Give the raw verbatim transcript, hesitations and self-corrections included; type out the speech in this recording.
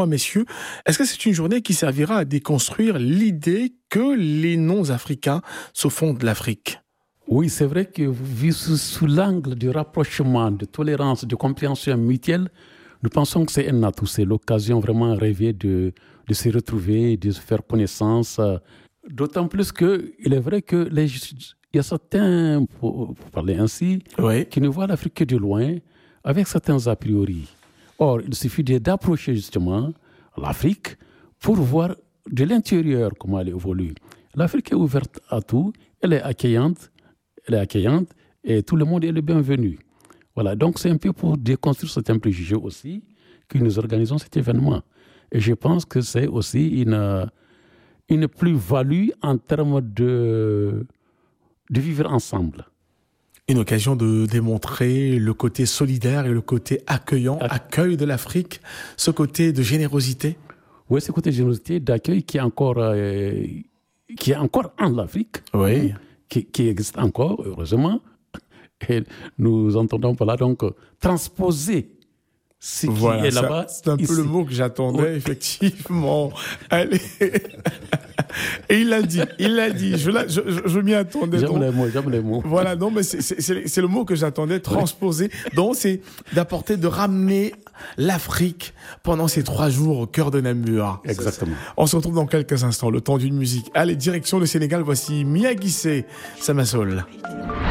Messieurs, est-ce que c'est une journée qui servira à déconstruire l'idée que les non-africains se font de l'Afrique ? Oui, c'est vrai que vu sous, sous l'angle du rapprochement, de tolérance, de compréhension mutuelle, nous pensons que c'est un atout. C'est l'occasion vraiment rêvée de, de se retrouver, de se faire connaissance. D'autant plus qu'il est vrai que les, il y a certains, pour parler ainsi, oui. qui ne voient l'Afrique que de loin, avec certains a priori. Or, il suffit d'approcher justement l'Afrique pour voir de l'intérieur comment elle évolue. L'Afrique est ouverte à tout, elle est accueillante, elle est accueillante et tout le monde est le bienvenu. Voilà, donc c'est un peu pour déconstruire certains préjugés aussi que nous organisons cet événement. Et je pense que c'est aussi une, une plus-value en termes de, de vivre ensemble. Une occasion de démontrer le côté solidaire et le côté accueillant, Ac- accueil de l'Afrique, ce côté de générosité. Oui, ce côté de générosité, d'accueil qui est encore, euh, qui est encore en Afrique, oui. qui, qui existe encore, heureusement. Et nous entendons par là donc transposer ce qui voilà, est là-bas. C'est un ici. peu le mot que j'attendais, oui. Effectivement. Allez. Et il l'a dit, il l'a dit. Je, je, je, je m'y attendais. J'aime donc. les mots, j'aime les mots. Voilà, non, mais c'est, c'est, c'est le mot que j'attendais, transposer. Oui. Donc, c'est d'apporter, de ramener l'Afrique pendant ces trois jours au cœur de Namur. Exactement. On se retrouve dans quelques instants, le temps d'une musique. Allez, direction le Sénégal, voici Mia Guissé, Samassol.